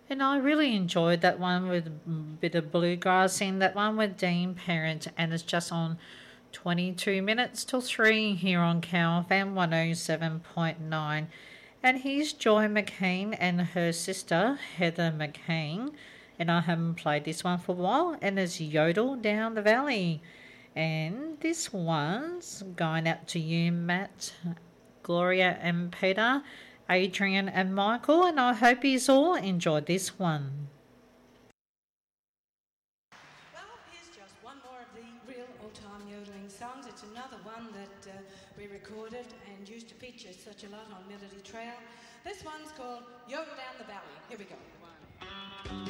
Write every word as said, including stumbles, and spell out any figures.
And I really enjoyed that one with a bit of bluegrass in that one with Dean Parent, and it's just on twenty-two minutes till three here on Cow F M one oh seven point nine. And here's Joy McCain and her sister Heather McCain. And I haven't played this one for a while, and it's Yodel Down the Valley. And this one's going out to you, Matt, Gloria, and Peter, Adrian, and Michael. And I hope you all enjoyed this one. Well, here's just one more of the real old-time yodeling songs. It's another one that uh, we recorded and used to feature such a lot on Melody Trail. This one's called Yodel Down the Valley. Here we go.